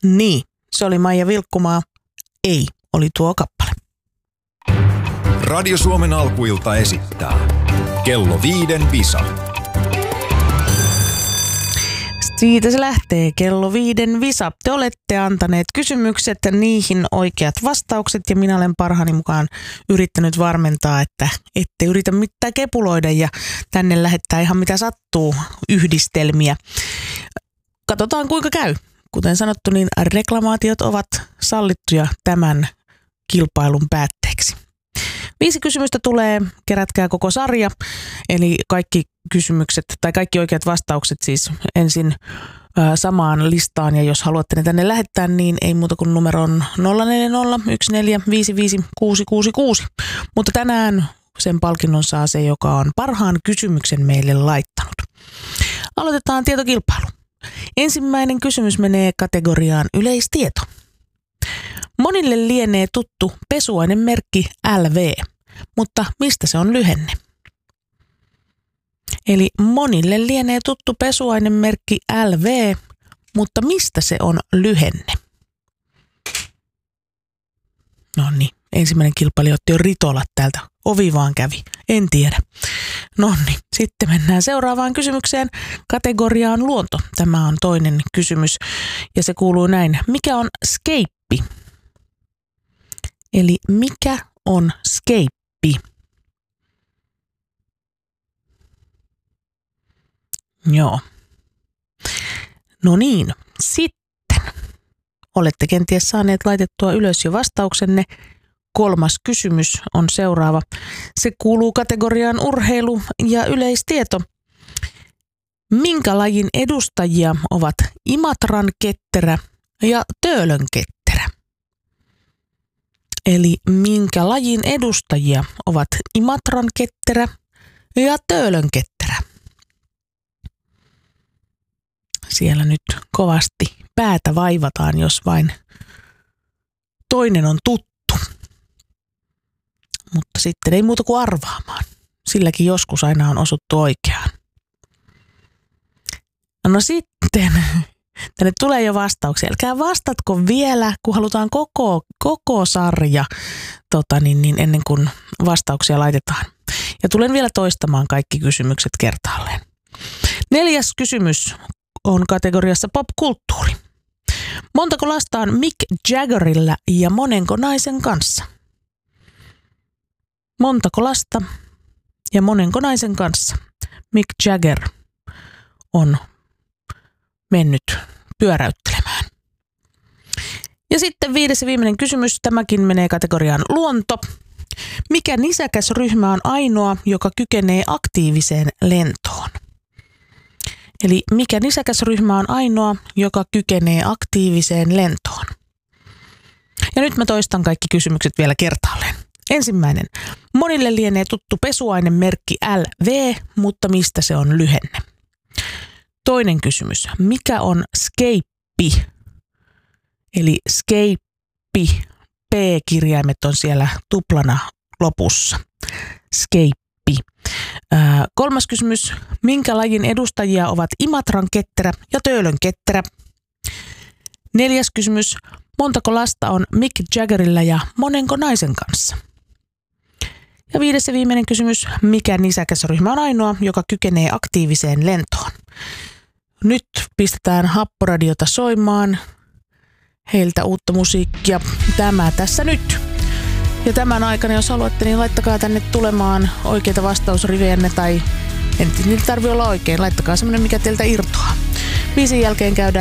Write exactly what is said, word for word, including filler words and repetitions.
Niin, se oli Maija Vilkkumaa. Ei, oli tuo kappale. Radio Suomen alkuilta esittää Kello viiden visa. Siitä se lähtee, kello viiden visa. Te olette antaneet kysymykset, niihin oikeat vastaukset ja minä olen parhaani mukaan yrittänyt varmentaa, että ette yritä mitään kepuloida ja tänne lähettää ihan mitä sattuu yhdistelmiä. Katsotaan kuinka käy. Kuten sanottu, niin reklamaatiot ovat sallittuja tämän kilpailun päätteeksi. Viisi kysymystä tulee, kerätkää koko sarja, eli kaikki kysymykset tai kaikki oikeat vastaukset siis ensin ä, samaan listaan. Ja jos haluatte ne tänne lähettää, niin ei muuta kuin numeron nolla neljä nolla yksi neljä viisi viisi kuusi kuusi kuusi. Mutta tänään sen palkinnon saa se, joka on parhaan kysymyksen meille laittanut. Aloitetaan tietokilpailu. Ensimmäinen kysymys menee kategoriaan yleistieto. Monille lienee tuttu pesuainemerkki L V, mutta mistä se on lyhenne? Eli monille lienee tuttu pesuainemerkki L V, mutta mistä se on lyhenne? No niin, ensimmäinen kilpailija otti jo ritolat täältä. Ovi vaan kävi. En tiedä. No niin, sitten mennään seuraavaan kysymykseen. Kategoriaan luonto. Tämä on toinen kysymys ja se kuuluu näin. Mikä on skeippi? Eli mikä on skeippi? Joo. No niin, sitten olette kenties saaneet laitettua ylös jo vastauksenne. Kolmas kysymys on seuraava. Se kuuluu kategoriaan urheilu ja yleistieto. Minkä lajin edustajia ovat Imatran ketterä ja Töölön ketterä? Eli minkä lajin edustajia ovat Imatran ketterä ja Töölön ketterä? Siellä nyt kovasti päätä vaivataan, jos vain toinen on tuttu. Mutta sitten ei muuta kuin arvaamaan. Silläkin joskus aina on osuttu oikeaan. No sitten, tänne tulee jo vastauksia. Älkää vastatko vielä, kun halutaan koko, koko sarja tota niin, niin ennen kuin vastauksia laitetaan. Ja tulen vielä toistamaan kaikki kysymykset kertaalleen. Neljäs kysymys on kategoriassa popkulttuuri. Montako lasta on Mick Jaggerilla ja monenko naisen kanssa? Montako lasta ja monenko naisen kanssa Mick Jagger on mennyt pyöräyttelemään? Ja sitten viides ja viimeinen kysymys. Tämäkin menee kategoriaan luonto. Mikä nisäkäsryhmä on ainoa, joka kykenee aktiiviseen lentoon? Eli mikä nisäkäsryhmä on ainoa, joka kykenee aktiiviseen lentoon? Ja nyt mä toistan kaikki kysymykset vielä kertaalleen. Ensimmäinen. Monille lienee tuttu pesuainemerkki L V, mutta mistä se on lyhenne? Toinen kysymys. Mikä on skeippi? Eli skeippi. P-kirjaimet on siellä tuplana lopussa. Skeippi. Ää, kolmas kysymys. Minkä lajin edustajia ovat Imatran ketterä ja Töölön ketterä? Neljäs kysymys. Montako lasta on Mick Jaggerilla ja monenko naisen kanssa? Ja viides ja viimeinen kysymys. Mikä nisäkäsryhmä on ainoa, joka kykenee aktiiviseen lentoon? Nyt pistetään Happoradiota soimaan. Heiltä uutta musiikkia. Tämä tässä nyt. Ja tämän aikana, jos haluatte, niin laittakaa tänne tulemaan oikeita vastausrivejänne tai en niitä tarvitse olla oikein. Laittakaa semmoinen, mikä teiltä irtoaa. Biisin jälkeen käydään